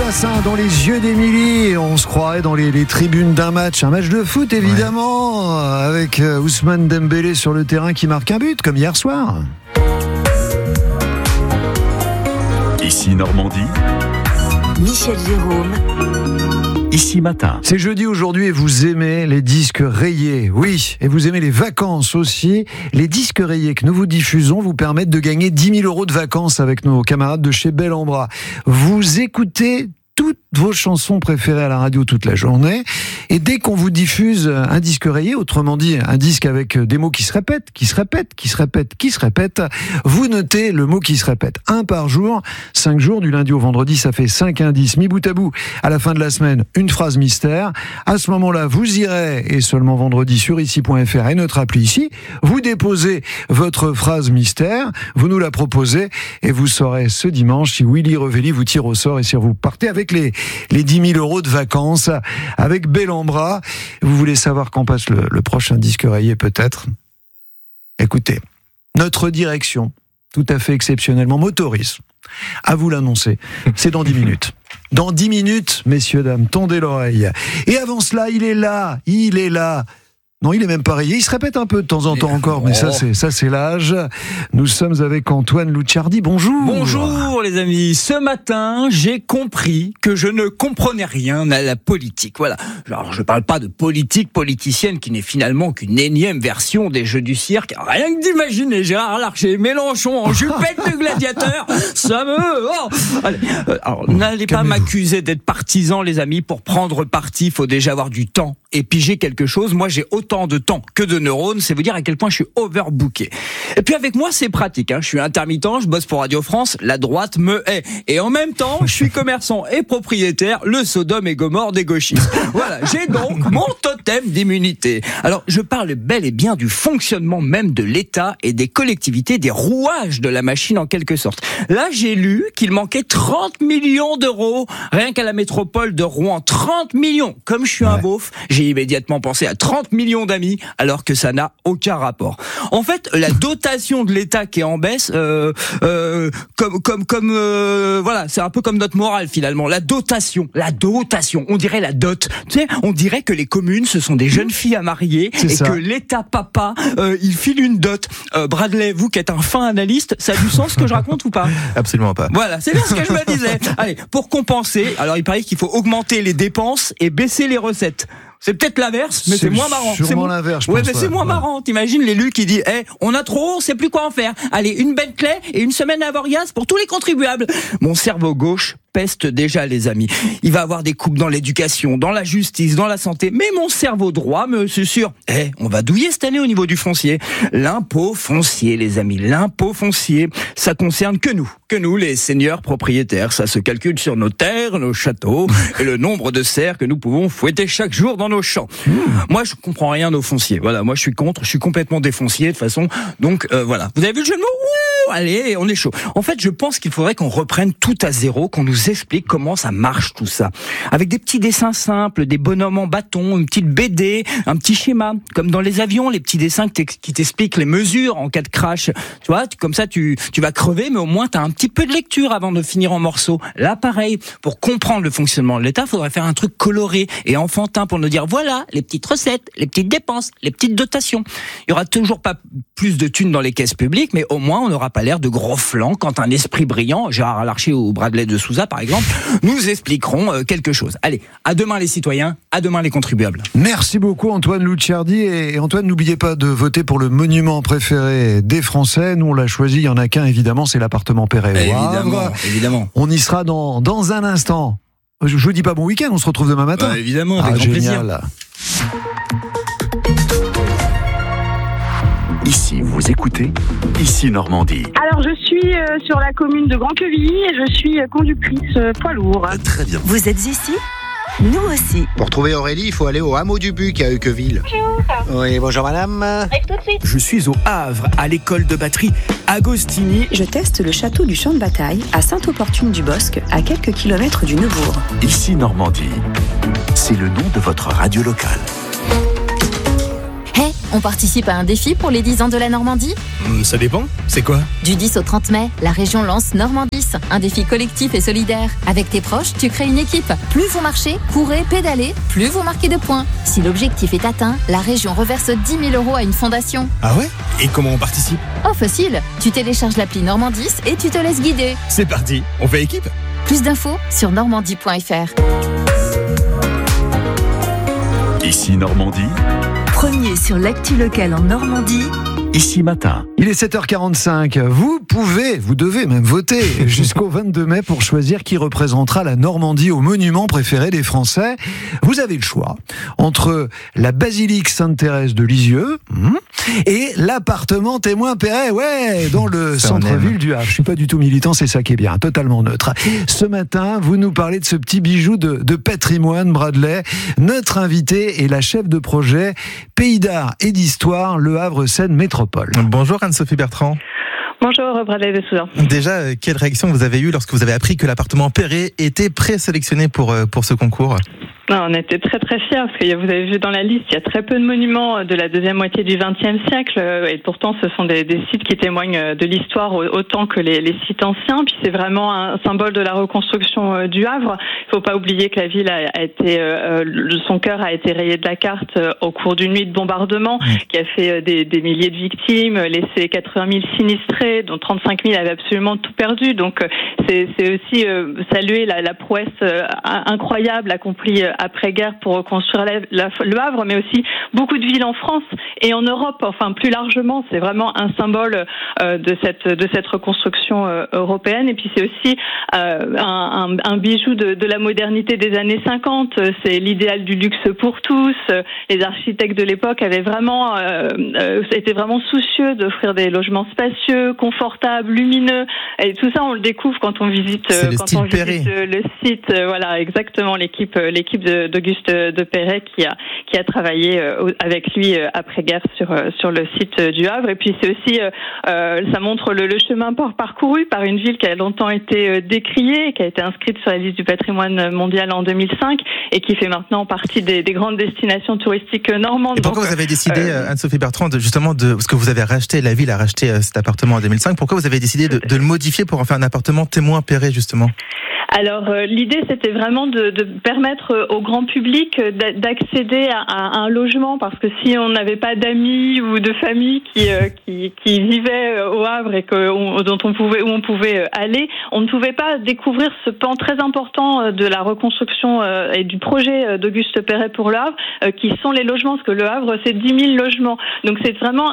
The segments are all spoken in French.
Jassin dans les yeux d'Émilie. On se croirait dans les tribunes d'un match. Un match de foot, évidemment, avec Ousmane Dembélé sur le terrain qui marque un but, comme hier soir. Ici Normandie. Michel Jérôme. Ici Matin. C'est jeudi aujourd'hui et vous aimez les disques rayés. Oui, et vous aimez les vacances aussi. Les disques rayés que nous vous diffusons vous permettent de gagner 10 000 € de vacances avec nos camarades de chez Bel en Bras. Vous écoutez toutes vos chansons préférées à la radio toute la journée, et dès qu'on vous diffuse un disque rayé, autrement dit un disque avec des mots qui se répètent, vous notez le mot qui se répète. 1 par jour, 5 jours, du lundi au vendredi, ça fait 5 indices mis bout à bout. À la fin de la semaine, une phrase mystère. À ce moment-là, vous irez, et seulement vendredi, sur ici.fr et notre appli ici, vous déposez votre phrase mystère, vous nous la proposez, et vous saurez ce dimanche si Willy Revelli vous tire au sort et si vous partez avec les 10 000 € de vacances avec Bel en Bras. Vous voulez savoir quand passe le prochain disque rayé peut-être ? Écoutez, notre direction, tout à fait exceptionnellement, m'autorise à vous l'annoncer. C'est dans 10 minutes. Dans 10 minutes, messieurs, dames, tendez l'oreille. Et avant cela, il est là. Non, il est même pas rayé. Il se répète un peu de temps en temps encore, mais ça c'est l'âge. Nous sommes avec Antoine Lucciardi. Bonjour. Bonjour les amis. Ce matin, j'ai compris que je ne comprenais rien à la politique. Voilà. Alors, je parle pas de politique politicienne qui n'est finalement qu'une énième version des jeux du cirque. Rien que d'imaginer Gérard Larcher, Mélenchon en jupette de gladiateur, ça me... Allez. Alors, n'allez pas m'accuser d'être partisan, les amis. Pour prendre parti, il faut déjà avoir du temps et piger quelque chose. Moi, j'ai autant de temps que de neurones, c'est vous dire à quel point je suis overbooké. Et puis avec moi, c'est pratique, je suis intermittent, je bosse pour Radio France, la droite me hait. Et en même temps, je suis commerçant et propriétaire, le Sodome et Gomorrhe des gauchistes. Voilà, j'ai donc mon totem d'immunité. Alors, je parle bel et bien du fonctionnement même de l'État et des collectivités, des rouages de la machine en quelque sorte. Là, j'ai lu qu'il manquait 30 millions d'euros, rien qu'à la métropole de Rouen. 30 millions. Comme je suis un beauf, j'ai immédiatement pensé à 30 millions d'amis, alors que ça n'a aucun rapport. En fait, la dotation de l'État qui est en baisse, voilà, c'est un peu comme notre morale finalement. La dotation, on dirait la dot. Tu sais, on dirait que les communes, ce sont des jeunes filles à marier que l'État papa, il file une dot. Bradley, vous qui êtes un fin analyste, ça a du sens ce que je raconte ou pas ? Absolument pas. Voilà, c'est bien ce que je me disais. Allez, pour compenser, alors il paraît qu'il faut augmenter les dépenses et baisser les recettes. C'est peut-être l'inverse, mais c'est moins marrant. Sûrement l'inverse, je pense. Ouais, mais c'est moins marrant. T'imagines l'élu qui dit, on a trop, on sait plus quoi en faire. Allez, une Bentley et une semaine à Avoriaz pour tous les contribuables. Mon cerveau gauche peste déjà, les amis. Il va avoir des coupes dans l'éducation, dans la justice, dans la santé. Mais mon cerveau droit me susurre, on va douiller cette année au niveau du foncier. L'impôt foncier, les amis. L'impôt foncier, ça concerne que nous, les seigneurs propriétaires. Ça se calcule sur nos terres, nos châteaux et le nombre de cerfs que nous pouvons fouetter chaque jour dans nos champs. Moi, je comprends rien aux fonciers. Voilà, moi, je suis contre. Je suis complètement défoncier de toute façon. Donc, voilà. Vous avez vu le jeu de mots ? Allez, on est chaud. En fait, je pense qu'il faudrait qu'on reprenne tout à zéro, qu'on nous explique comment ça marche tout ça. Avec des petits dessins simples, des bonhommes en bâton, une petite BD, un petit schéma. Comme dans les avions, les petits dessins qui t'expliquent les mesures en cas de crash. Tu vois, comme ça, tu vas crever, mais au moins, t'as un petit peu de lecture avant de finir en morceaux. Là, pareil, pour comprendre le fonctionnement de l'État, il faudrait faire un truc coloré et enfantin pour nous dire, voilà, les petites recettes, les petites dépenses, les petites dotations. Il y aura toujours pas plus de thunes dans les caisses publiques, mais au moins, on n'aura pas l'air de gros flancs quand un esprit brillant, Gérard Larcher ou Bradley de Souza par exemple, nous expliqueront quelque chose. Allez, à demain les citoyens, à demain les contribuables. Merci beaucoup Antoine Lucciardi. Et Antoine, n'oubliez pas de voter pour le monument préféré des Français. Nous on l'a choisi, il y en a qu'un évidemment, c'est l'appartement Perret. Évidemment. On y sera dans un instant. Je vous dis pas bon week-end, on se retrouve demain matin. Évidemment, avec grand plaisir. Ici, vous écoutez Ici Normandie. Alors, je suis sur la commune de Grand-Quevilly et je suis conductrice poids lourd. Très bien. Vous êtes ici ? Nous aussi. Pour trouver Aurélie, il faut aller au hameau du Buc à Euqueville. Bonjour. Oui, bonjour madame. Arrive tout de suite. Je suis au Havre, à l'école de batterie Agostini. Je teste le château du Champ de Bataille à Sainte-Opportune-du-Bosc, à quelques kilomètres du Neubourg. Ici Normandie. C'est le nom de votre radio locale. Hey, On participe à un défi pour les 10 ans de la Normandie ? Ça dépend, c'est quoi ? Du 10 au 30 mai, la région lance Normandis, un défi collectif et solidaire. Avec tes proches, tu crées une équipe. Plus vous marchez, courez, pédalez, plus vous marquez de points. Si l'objectif est atteint, la région reverse 10 000 € à une fondation. Ah ouais ? Et comment on participe ? Oh, facile. Tu télécharges l'appli Normandis et tu te laisses guider. C'est parti, on fait équipe ? Plus d'infos sur normandie.fr. Ici Normandie, Premier sur l'actu locale en Normandie. Ici Matin. Il est 7h45. Vous devez même voter jusqu'au 22 mai pour choisir qui représentera la Normandie au monument préféré des Français. Vous avez le choix entre la basilique Sainte-Thérèse de Lisieux et l'appartement Témoin Perret, dans le centre-ville du Havre. Je suis pas du tout militant, c'est ça qui est bien, totalement neutre. Ce matin, vous nous parlez de ce petit bijou de patrimoine, Bradley. Notre invité est la chef de projet Pays d'Art et d'Histoire, Le Havre Seine Métropole. Bonjour Anne-Sophie Bertrand. Bonjour Bradley de Soudan. Déjà, quelle réaction vous avez eue lorsque vous avez appris que l'appartement Perret était présélectionné pour ce concours ? On était très très fiers parce que vous avez vu dans la liste, il y a très peu de monuments de la deuxième moitié du XXe siècle et pourtant ce sont des sites qui témoignent de l'histoire autant que les sites anciens. Puis c'est vraiment un symbole de la reconstruction du Havre. Il faut pas oublier que la ville a été, son cœur a été rayé de la carte au cours d'une nuit de bombardement qui a fait des milliers de victimes, laissé 80 000 sinistrés, dont 35 000 avaient absolument tout perdu. Donc c'est aussi saluer la prouesse incroyable accomplie après-guerre pour reconstruire le Havre, mais aussi beaucoup de villes en France et en Europe. Enfin, plus largement, c'est vraiment un symbole de cette reconstruction européenne. Et puis c'est aussi un bijou de la modernité des années 50. C'est l'idéal du luxe pour tous. Les architectes de l'époque avaient vraiment étaient vraiment soucieux d'offrir des logements spacieux, confortables, lumineux. Et tout ça, on le découvre quand on visite le site. Voilà, exactement, l'équipe d'Auguste de Perret qui a travaillé avec lui après-guerre sur le site du Havre. Et puis c'est aussi ça montre le chemin parcouru par une ville qui a longtemps été décriée, qui a été inscrite sur la liste du patrimoine mondial en 2005 et qui fait maintenant partie des grandes destinations touristiques normandes. Et pourquoi vous avez décidé, Anne-Sophie Bertrand, parce que vous avez racheté, la ville a racheté cet appartement en 2005, pourquoi vous avez décidé de le modifier pour en faire un appartement Témoin Perret justement ? Alors l'idée c'était vraiment de permettre au grand public d'accéder à un logement, parce que si on n'avait pas d'amis ou de famille qui vivaient au Havre et où on pouvait aller, on ne pouvait pas découvrir ce pan très important de la reconstruction et du projet d'Auguste Perret pour le Havre, qui sont les logements, parce que le Havre c'est 10 000 logements. Donc c'est vraiment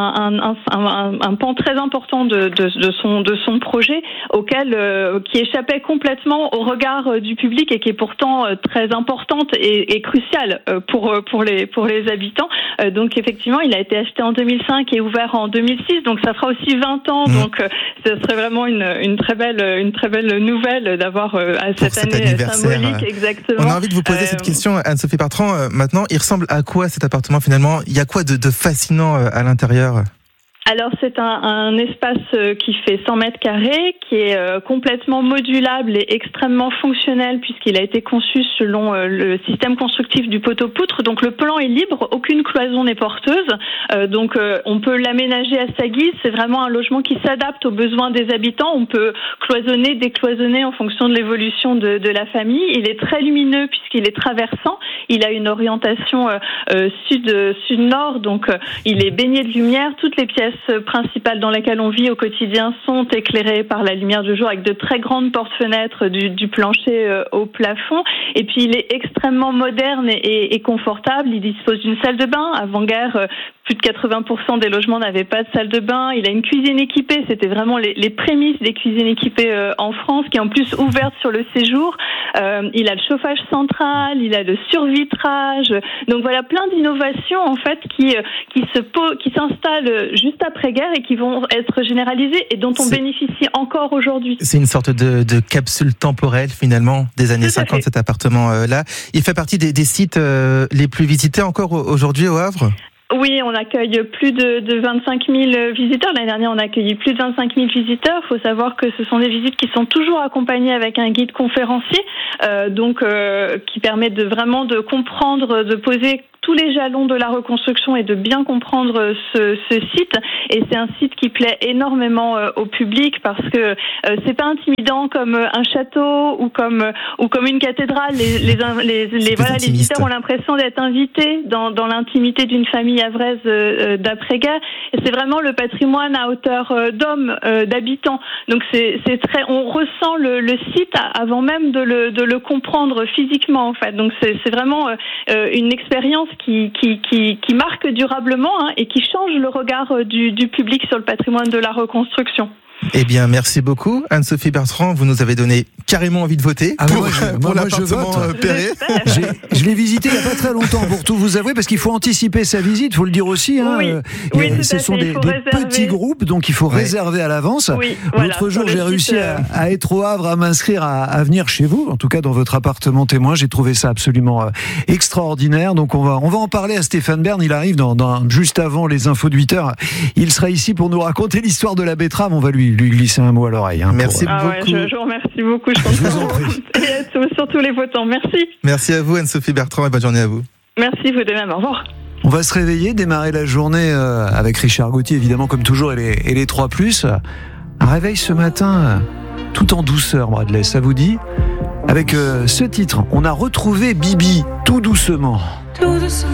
un pan très important de son projet qui échappait complètement au regard du public et qui est pourtant très importante et cruciale pour les habitants. Donc effectivement, il a été acheté en 2005 et ouvert en 2006, donc ça fera aussi 20 ans. Donc ce serait vraiment une très belle nouvelle d'avoir cette année symbolique. Exactement. On a envie de vous poser cette question, Anne-Sophie Bertrand. Maintenant, il ressemble à quoi cet appartement finalement ? Il y a quoi de fascinant à l'intérieur ? Alors c'est un espace qui fait 100 mètres carrés, qui est complètement modulable et extrêmement fonctionnel puisqu'il a été conçu selon le système constructif du poteau-poutre. Donc le plan est libre, aucune cloison n'est porteuse. Donc on peut l'aménager à sa guise. C'est vraiment un logement qui s'adapte aux besoins des habitants. On peut cloisonner, décloisonner en fonction de l'évolution de la famille. Il est très lumineux puisqu'il est traversant. Il a une orientation sud-nord, donc il est baigné de lumière. Toutes les pièces principales dans lesquelles on vit au quotidien sont éclairées par la lumière du jour avec de très grandes portes-fenêtres du plancher au plafond. Et puis il est extrêmement moderne et confortable. Il dispose d'une salle de bain. Avant-guerre, plus de 80% des logements n'avaient pas de salle de bain. Il a une cuisine équipée. C'était vraiment les prémices des cuisines équipées en France, qui est en plus ouverte sur le séjour. Il a le chauffage central, il a le survitrage. Donc voilà, plein d'innovations en fait qui s'installent juste après-guerre et qui vont être généralisées et dont on bénéficie encore aujourd'hui. C'est une sorte de capsule temporelle finalement des années 50, cet appartement-là. Il fait partie des sites les plus visités encore aujourd'hui au Havre ? Oui, on accueille plus de 25 000 visiteurs. L'année dernière, on a accueilli plus de 25 000 visiteurs. Il faut savoir que ce sont des visites qui sont toujours accompagnées avec un guide conférencier, qui permet vraiment de comprendre, de poser tous les jalons de la reconstruction et de bien comprendre ce site. Et c'est un site qui plaît énormément au public parce que c'est pas intimidant comme un château ou comme une cathédrale. Les visiteurs ont l'impression d'être invités dans l'intimité d'une famille havraise d'après-guerre. Et c'est vraiment le patrimoine à hauteur d'hommes, d'habitants. Donc c'est très, on ressent le site avant même de le comprendre physiquement en fait. Donc c'est vraiment une expérience qui marque durablement et qui change le regard du public sur le patrimoine de la reconstruction. Eh bien, merci beaucoup, Anne-Sophie Bertrand. Vous nous avez donné carrément envie de voter pour l'appartement Perret. Je l'ai visité il n'y a pas très longtemps, pour tout vous avouer, parce qu'il faut anticiper sa visite, il faut le dire aussi. Ce sont des petits groupes, donc il faut réserver à l'avance. L'autre jour, j'ai réussi à être au Havre, à m'inscrire, à venir chez vous, en tout cas dans votre appartement témoin. J'ai trouvé ça absolument extraordinaire. Donc on va en parler à Stéphane Bern. Il arrive juste avant les infos de 8h. Il sera ici pour nous raconter l'histoire de la betterave. On va lui glisser un mot à l'oreille. Merci beaucoup. Je vous remercie beaucoup. Je vous en prie. Et surtout les votants. Merci. Merci à vous, Anne-Sophie Bertrand, et bonne journée à vous. Merci, vous de même. Au revoir. On va se réveiller, démarrer la journée avec Richard Gauthier, évidemment, comme toujours, et les 3+. Un réveil ce matin, tout en douceur, Bradley, ça vous dit ? Avec ce titre, on a retrouvé Bibi, tout doucement.